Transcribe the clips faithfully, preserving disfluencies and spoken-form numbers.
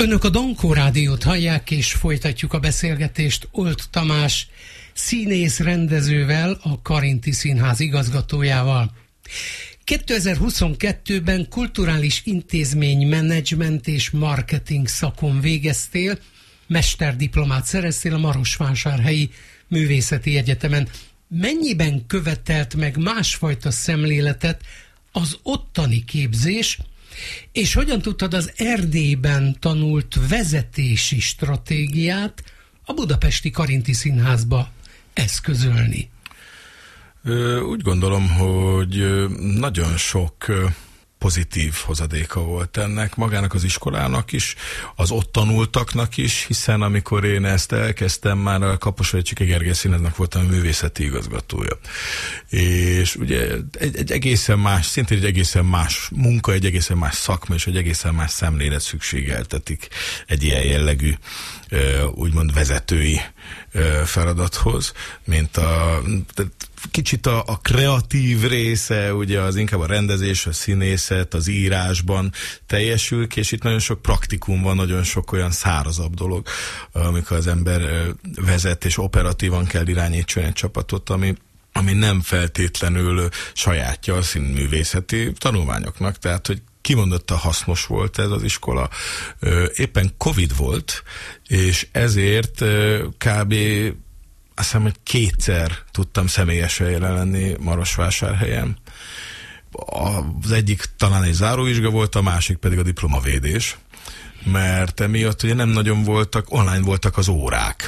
Önök a Dankó Rádiót hallják, és folytatjuk a beszélgetést Old Tamás színész rendezővel, a Karinti Színház igazgatójával. kétezer-huszonkettőben kulturális intézmény menedzsment és marketing szakon végeztél, mesterdiplomát szereztél a Marosvásárhelyi Művészeti Egyetemen. Mennyiben követelt meg másfajta szemléletet az ottani képzés, és hogyan tudtad az Erdélyben tanult vezetési stratégiát a budapesti Karinti Színházba eszközölni? Úgy gondolom, hogy nagyon sok pozitív hozadéka volt ennek, magának az iskolának is, az ott tanultaknak is, hiszen amikor én ezt elkezdtem, már a Kaposvári Csike Gergely Színháznak voltam a művészeti igazgatója. És ugye egy, egy egészen más, szintén egy egészen más munka, egy egészen más szakma és egy egészen más szemlélet szükségeltetik egy ilyen jellegű, úgymond vezetői feladathoz, mint a... Kicsit a, a kreatív része, ugye az inkább a rendezés, a színészet, az írásban teljesül, és itt nagyon sok praktikum van, nagyon sok olyan szárazabb dolog, amikor az ember vezet, és operatívan kell irányítson egy csapatot, ami ami nem feltétlenül sajátja a színművészeti tanulmányoknak, tehát, hogy kimondottan hasznos volt ez az iskola. Éppen Covid volt, és ezért kb. Azt hiszem, hogy kétszer tudtam személyesen jelen lenni Marosvásárhelyen. Az egyik talán egy záróvizsga volt, a másik pedig a diplomavédés, mert emiatt ugye nem nagyon voltak, online voltak az órák.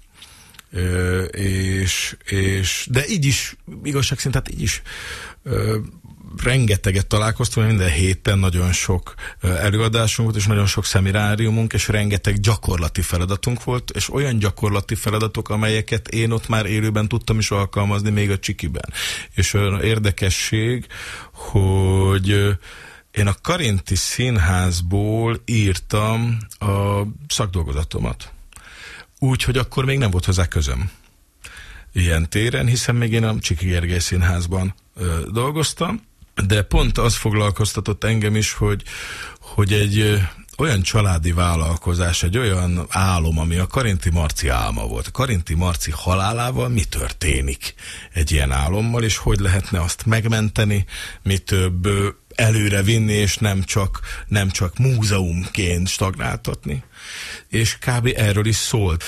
Ö, és, és, de így is, igazság szerint, hát így is ö, rengeteget találkoztunk, minden héten nagyon sok előadásunk volt, és nagyon sok szemináriumunk, és rengeteg gyakorlati feladatunk volt, és olyan gyakorlati feladatok, amelyeket én ott már élőben tudtam is alkalmazni, még a Csikiben. És olyan érdekesség, hogy én a Karinti Színházból írtam a szakdolgozatomat. Úgy, hogy akkor még nem volt hozzá közöm ilyen téren, hiszen még én a Csiki Gergely Színházban ö, dolgoztam, de pont az foglalkoztatott engem is, hogy, hogy egy ö, olyan családi vállalkozás, egy olyan álom, ami a Karinti Marci álma volt. A Karinti Marci halálával mi történik egy ilyen álommal, és hogy lehetne azt megmenteni, mi több ö, előre vinni, és nem csak, nem csak múzeumként stagnáltatni. És kb. Erről is szólt.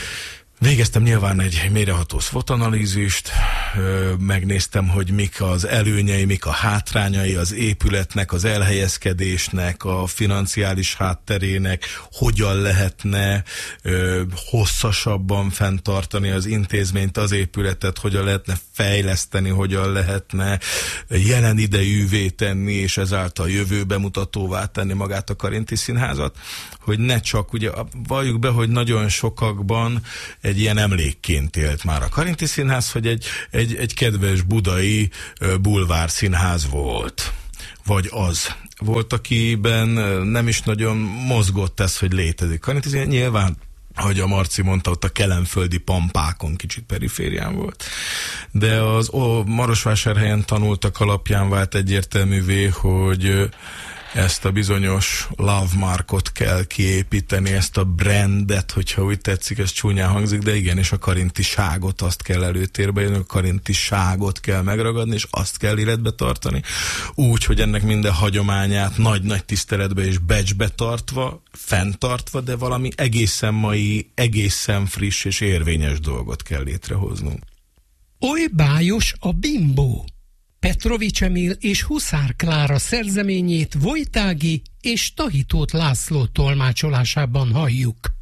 Végeztem nyilván egy mélyreható SWOT-analízist, megnéztem, hogy mik az előnyei, mik a hátrányai az épületnek, az elhelyezkedésnek, a financiális hátterének, hogyan lehetne ö, hosszasabban fenntartani az intézményt, az épületet, hogyan lehetne fejleszteni, hogyan lehetne jelen idejűvé tenni, és ezáltal jövőbe mutatóvá tenni magát a Karinti Színházat, hogy ne csak, ugye valljuk be, hogy nagyon sokakban egy ilyen emlékként élt már a Karinti Színház, hogy egy, egy, egy kedves budai bulvár színház volt. Vagy az. Volt, akiben nem is nagyon mozgott ez, hogy létezik. Karinti Színház nyilván, ahogy a Marci mondta, ott a kelenföldi pampákon kicsit periférián volt. De az ó, Marosvásárhelyen tanultak alapján vált egyértelművé, hogy ezt a bizonyos love markot kell kiépíteni, ezt a brandet, hogyha úgy tetszik, ez csúnyán hangzik, de igenis a karintiságot azt kell előtérbe jönni, a karintiságot kell megragadni, és azt kell életbe tartani. Úgy, hogy ennek minden hagyományát nagy-nagy tiszteletbe és becsbe tartva, fenntartva, de valami egészen mai, egészen friss és érvényes dolgot kell létrehoznunk. Oly bájos a bimbó! Petrovics Emil és Huszár Klára szerzeményét Vojtági és Tahitót László tolmácsolásában halljuk.